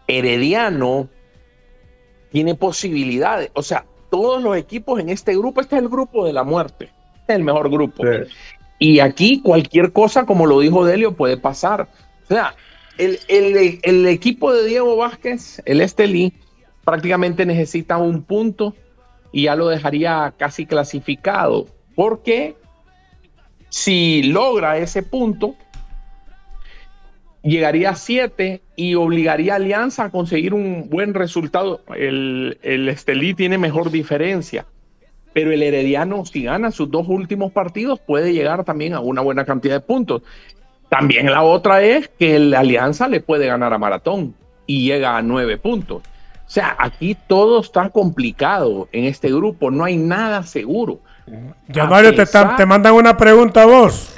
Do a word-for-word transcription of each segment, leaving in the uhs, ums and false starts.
Herediano tiene posibilidades. O sea, todos los equipos en este grupo, este es el grupo de la muerte. Este es el mejor grupo. Sí. Y aquí cualquier cosa, como lo dijo Delio, puede pasar. O sea, el, el, el equipo de Diego Vázquez, el Estelí, prácticamente necesita un punto y ya lo dejaría casi clasificado. Porque si logra ese punto, llegaría a siete y obligaría a Alianza a conseguir un buen resultado. El, el Estelí tiene mejor diferencia, pero el Herediano, si gana sus dos últimos partidos, puede llegar también a una buena cantidad de puntos. También la otra es que el Alianza le puede ganar a Maratón y llega a nueve puntos. O sea, aquí todo está complicado en este grupo, no hay nada seguro. Januario, pesar... te, te mandan una pregunta a vos.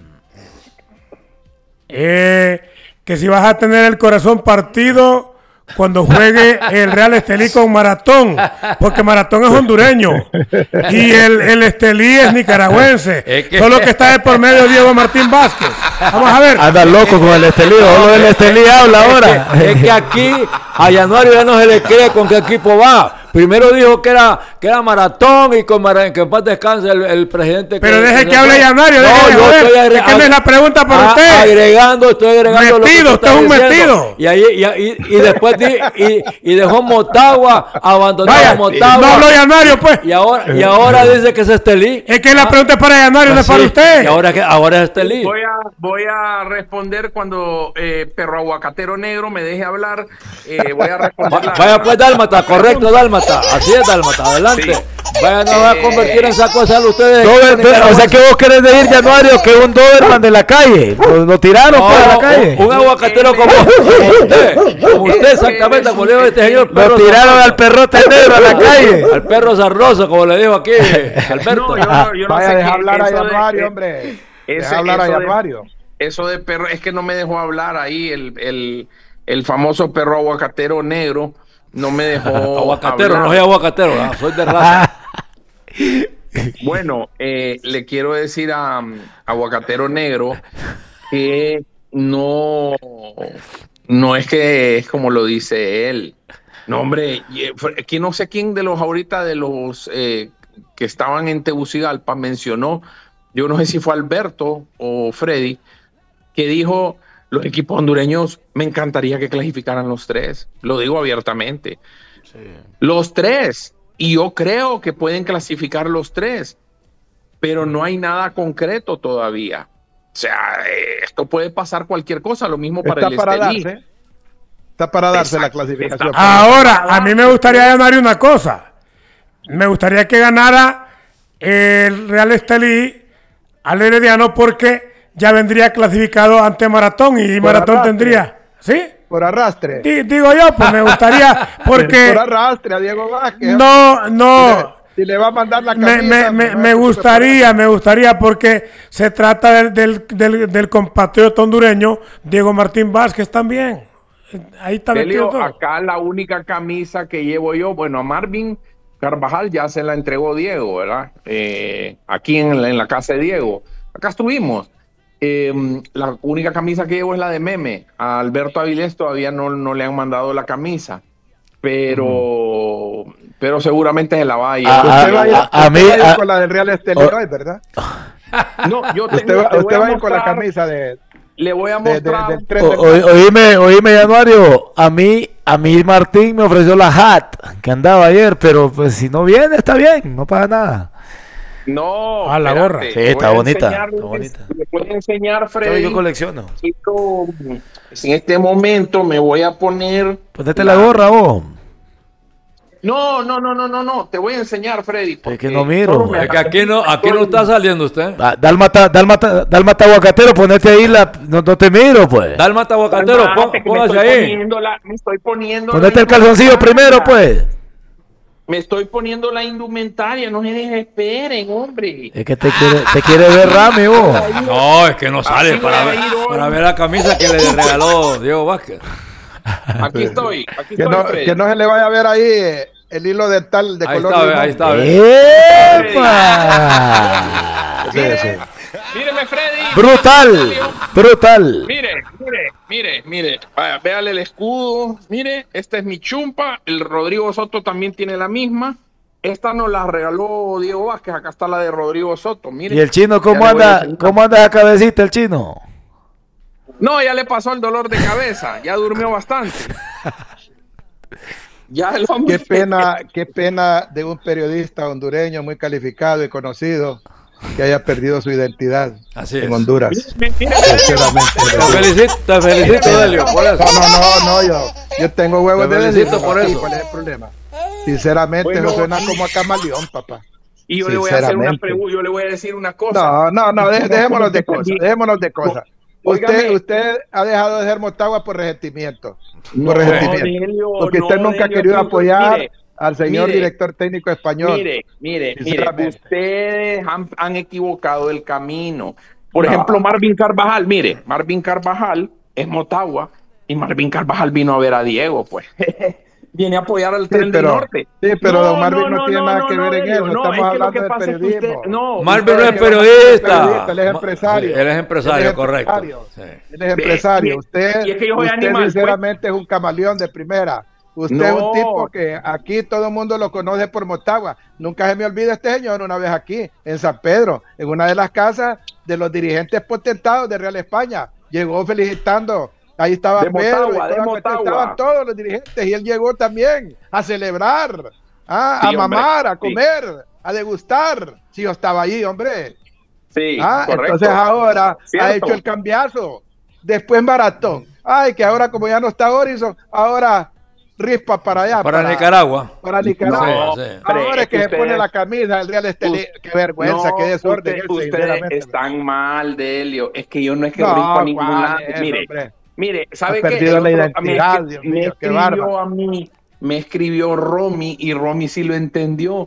Eh, que si vas a tener el corazón partido cuando juegue el Real Estelí con Maratón, porque Maratón es hondureño y el, el Estelí es nicaragüense. Es que... Solo que está de por medio Diego Martín Vázquez. Vamos a ver. Anda loco con el Estelí, solo el Estelí habla ahora. Es que, es que aquí a Januario ya no se le cree con qué equipo va. Primero dijo que era, que era Maratón y con Maratón, que en paz descanse el, el presidente. Pero que, deje que, que hable Januario, no, deje yo estoy agre- ¿qué es la pregunta para a, usted? Agregando, estoy agregando. Metido, usted es un metido. Y, ahí, y, y, y después di, y, y dejó Motagua, abandonó Vaya, a Motagua. No habló Januario, pues. Y ahora, y ahora dice que es Estelí. Es que la pregunta es para Januario, no es para usted. Y ahora, que, ahora es Estelí. Voy a, voy a responder cuando eh, Perro Aguacatero Negro me deje hablar. Eh, voy a responder. Va, vaya pues, Dálmata, correcto, Dálmata. Así es, Dálmata. Adelante. Sí. Vaya, no va a convertir en saco de sal ustedes. Dober, o sea que vos querés decir, Januario, que un Doberman de la calle. Lo, lo tiraron no, por la calle. Un, un aguacatero como, como usted. Como usted, exactamente. Como le dijo este señor. Lo tiraron zarroso. Al perrote negro a la calle. Al perro zarroso, como le dijo aquí Alberto. No, yo no, yo no Vaya, sé deja hablar a Januario, hombre. Deja hablar a Januario. Eso de perro, es que no me dejó hablar ahí el, el, el famoso perro aguacatero negro. No me dejó aguacatero, hablar. no soy aguacatero, no, soy de raza. Bueno, eh, le quiero decir a um, Aguacatero Negro que no, no es que es como lo dice él. No, hombre, que no sé quién de los ahorita de los eh, que estaban en Tegucigalpa mencionó, yo no sé si fue Alberto o Freddy, que dijo... Los equipos hondureños, me encantaría que clasificaran los tres. Lo digo abiertamente. Sí. Los tres. Y yo creo que pueden clasificar los tres. Pero no hay nada concreto todavía. O sea, eh, esto puede pasar cualquier cosa. Lo mismo para Está el para Estelí. darse. Está para darse Exacto. la clasificación. Ahora, a mí me gustaría ganar una cosa. Me gustaría que ganara el Real Estelí al Herediano porque... ya vendría clasificado ante Maratón y por Maratón arrastre. Tendría, ¿sí? Por arrastre. D- digo yo, pues me gustaría, porque... por arrastre a Diego Vázquez. No, no. Si le, si le va a mandar la camisa. Me, me, me, me gustaría, me gustaría, porque se trata del, del, del, del compatriota hondureño Diego Martín Vázquez también. Ahí está Delio, metido todo. Acá la única camisa que llevo yo, bueno, a Marvin Carvajal ya se la entregó Diego, ¿verdad? Eh, aquí en la, en la casa de Diego. Acá estuvimos. Eh, la única camisa que llevo es la de Meme. A Alberto Avilés todavía no, no le han mandado la camisa, pero mm. pero seguramente se la va a llevar. Ah, usted va a ir, a, a mí va a ir a, con la del Real Estelí, oh, ¿verdad? No, yo tengo, usted va, usted va a ir con la mostrar, camisa de le voy a mostrar de, de, de, de, o, o, oíme, oíme Januario, a mí a mí Martín me ofreció la hat que andaba ayer, pero pues si no viene está bien, no pasa nada. No, ah, la gorra. Sí, está bonita, está bonita. Le puedo enseñar, Freddy. Yo colecciono. En este momento me voy a poner. Ponete la, la gorra, vos. No, no, no, no, no, no. Te voy a enseñar, Freddy. Es que no miro. Es que aquí no, aquí no está saliendo usted. Ah, Dálmata, Dálmata, Dálmata Aguacatero, ponete ahí la. No, no te miro, pues. Dálmata Aguacatero, pon, póngase ahí. La, me estoy poniendo. Ponete el calzoncillo primero, pues. Me estoy poniendo la indumentaria, no se desesperen, hombre. Es que te quiere, te quiere ver Rami, vos. No, es que no sale para ver, para ver la camisa que le regaló Diego Vázquez. Aquí estoy, aquí que estoy, no, Freddy. Que no se le vaya a ver ahí el hilo de tal, de ahí color está, limón. ahí está, ¡Epa! Mire, míreme, Freddy. Brutal, brutal. Mire, mire, mire, mire, vaya, véale el escudo, mire, esta es mi chumpa, el Rodrigo Soto también tiene la misma, esta nos la regaló Diego Vázquez, acá está la de Rodrigo Soto, mire. ¿Y el chino cómo Ya le voy a anda? enseñar. ¿Cómo anda la cabecita el chino? No, ya le pasó el dolor de cabeza, ya durmió bastante. Ya el hombre... Qué pena, qué pena de un periodista hondureño muy calificado y conocido que haya perdido su identidad Así en es. Honduras. Mire, mire, Sinceramente. Te felicito, te felicito, Delio, por eso. No, no, no, no, yo, yo tengo huevos Te de felicito decirlo, por sí, eso. ¿cuál es el problema? Sinceramente, Bueno, eso suena como a camaleón, papá. Y yo le voy a hacer una Sinceramente. pregunta, yo le voy a decir una cosa. No, no, no, de- dejémonos de ¿Cómo cosas, que- dejémonos de cosas. Usted, Óigame. usted ha dejado de ser Motagua por resentimiento. No, Por resentimiento. Delio, Porque usted no, nunca ha Delio, querido mire, apoyar al señor mire, director técnico español. Mire, mire, mire, Sinceramente. ustedes han, han equivocado el camino. Por No. ejemplo, Marvin Carvajal, mire, Marvin Carvajal es Motagua y Marvin Carvajal vino a ver a Diego, pues. Viene a apoyar al Sí, Tren del pero, Norte. sí, pero don Marvin no, tiene nada que ver en Delio, eso. no, Estamos es que lo hablando que de pasa es que periodismo. usted- no, Marvin no es usted- periodista. Él es empresario. Sí, él es empresario, Él es correcto. empresario. Sí. Él es empresario. y- Usted, y es que yo soy usted animal, pues. sinceramente es un camaleón de primera. Usted No. es un tipo que aquí todo el mundo lo conoce por Motagua. Nunca se me olvida este señor una vez aquí, en San Pedro, en una de las casas de los dirigentes potentados de Real España. Llegó felicitando. Ahí estaba De Pedro, Motagua, y toda de la cuestión, Motagua. estaban todos los dirigentes y él llegó también a celebrar, ah, Sí, a hombre, mamar, a sí. comer, a degustar. Sí, yo estaba allí, hombre. Sí, Ah, correcto. entonces ahora ha Cierto. hecho el cambiazo. Después Maratón. Ay, que ahora como ya no está Horizon, ahora rispa para allá. Para Nicaragua. Para Nicaragua. No, Sí, sí. Ahora hombre, es que se ustedes- pone la camisa del Real Estelí. Us- Qué vergüenza, No, qué desorden. usted- ese, ustedes sinceramente. están mal, Delio. Es que yo no es que No, rico a ningún ¿cuál lado. es, Mire, hombre? mire, ¿sabe Ha qué? perdido El la otro- identidad, me, Dios me mío, qué escribió bárbaro. a mí, me escribió Romy y Romy sí lo entendió.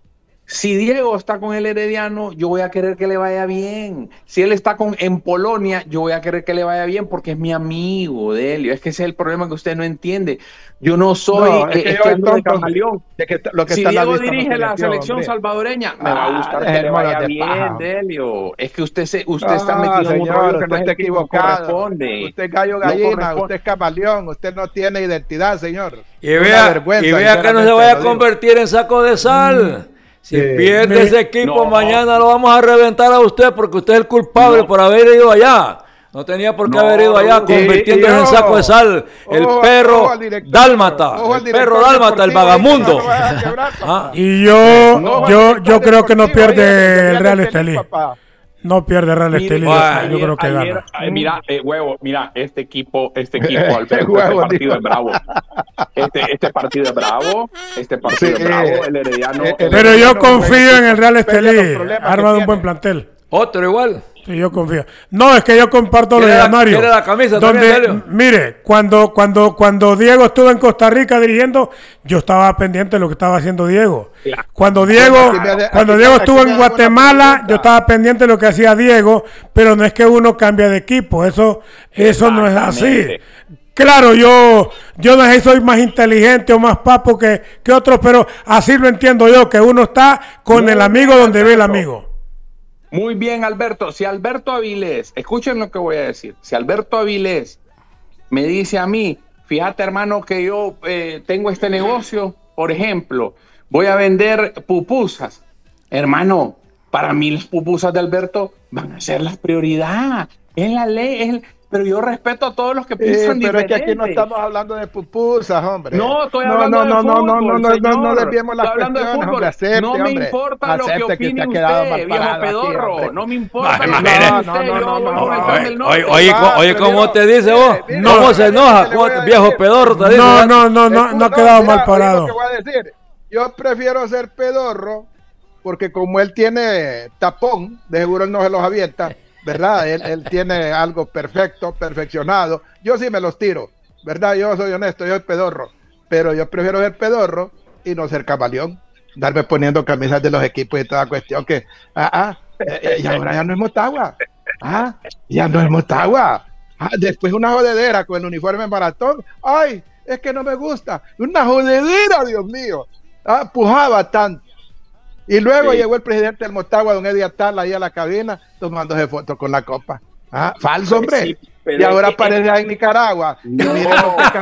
Si Diego está con el Herediano, yo voy a querer que le vaya bien. Si él está con, en Polonia, yo voy a querer que le vaya bien porque es mi amigo, Delio. Es que ese es el problema que usted no entiende. Yo no soy No, es eh, que es yo que soy ando de tonto. camaleón. De que lo que Si está a la Diego vista no dirige se la le dio, selección hombre. salvadoreña, me va a Ah, gustar que deje le el mono vaya de bien, paja. Delio. Es que usted se, usted está Ah, metido en un señor, rollo que usted no es está el que equivocado. corresponde. Usted es gallo No gallina, corresponde. usted es camaleón, usted no tiene identidad, señor. Y Una vea, vergüenza, y vea que no se sinceramente vaya a lo digo. convertir en saco de sal. Si Sí. pierde Me- ese equipo, No. mañana lo vamos a reventar a usted porque usted es el culpable No. por haber ido allá. No tenía por qué No, haber ido allá sí, convirtiéndose y en ojo, saco de sal. El ojo, perro ojo al director, dálmata. ojo al El director perro dálmata, el deportivo, vagamundo. ahí, que no lo vaya a quebrar, papá. Ah, Y yo, Ojo al yo, director yo creo que no deportivo, ahí, pierde el que Real Estelí, Estelí. papá. No pierde Real Mire, Estelí. bueno, Yo creo que ayer- gana. ay, mira, eh, huevo, mira, este equipo, este equipo, Alberto, este Huevo, partido dijo. es bravo. Este, este partido es bravo, este partido Sí, es bravo, el Herediano. eh, el Pero Herediano yo no confío juega- en el Real Pese a los Estelí. problemas Arma que de un buen tiene. plantel. otro igual. Sí, yo confío. No, es que yo comparto lo ¿Quiere de la- Mario. quiere la camisa donde, también, Delio? mire, cuando, cuando, cuando Diego estuvo en Costa Rica dirigiendo, yo estaba pendiente de lo que estaba haciendo Diego. Claro. Cuando Diego, Aquí me hace- cuando aquí- Diego aquí estuvo me en hace una Guatemala, pregunta. yo estaba pendiente de lo que hacía Diego, pero no es que uno cambie de equipo. Eso, eso no es así. Exactamente. Claro, yo, yo no sé si soy más inteligente o más papo que, que otros, pero así lo entiendo yo, que uno está con Muy el amigo bien, donde ve el Alberto. amigo. Muy bien, Alberto. Si Alberto Avilés, escuchen lo que voy a decir. Si Alberto Avilés me dice a mí, fíjate, hermano, que yo eh, tengo este negocio, por ejemplo, voy a vender pupusas. Hermano, para mí las pupusas de Alberto van a ser la prioridad. Es la ley, es el- pero yo respeto a todos los que Sí, piensan pero es que aquí no diferente. estamos hablando de pupusas, hombre. No, estoy no, hablando no, de no, fútbol, no, no, no, no, no, no señor. desviemos las Estoy hablando de cuestiones, fútbol. hombre, acepte, No me hombre. importa lo que Acepte opine usted ha quedado usted, mal viejo parado aquí, pedorro. hombre. No me importa Ay, lo que imagínate. opine No, usted. no, Yo no, vivo no, en el no. Plan Oye, del Norte. oye, oye, Va, co- oye, pero ¿cómo mira, te dice vos? mire, mire, ¿Cómo mire, se mire, enoja? le voy ¿Cómo- a viejo decir. pedorro te dice. No, ¿verdad? no, no, no, no ha quedado mira, mal oye parado. lo que voy a decir. Yo prefiero ser pedorro porque como él tiene tapón, de seguro él no se los avienta, ¿verdad? Él, él tiene algo perfecto, perfeccionado. Yo sí me los tiro, ¿verdad? Yo soy honesto, yo soy pedorro. Pero yo prefiero ser pedorro y no ser camaleón. Darme poniendo camisas de los equipos y toda cuestión que, ah, ah, eh, eh, y ahora ya no es Motagua. Ah, ya no es Motagua. Ah, después una jodedera con el uniforme maratón. Ay, es que no me gusta. Una jodedera, Dios mío. Ah, pujaba tanto. Y luego Sí. llegó el presidente del Motagua, don Eddie Atala, ahí a la cabina, tomándose fotos con la copa. Ah, falso, hombre. Sí, y ahora aparece en Nicaragua. Y miren lo que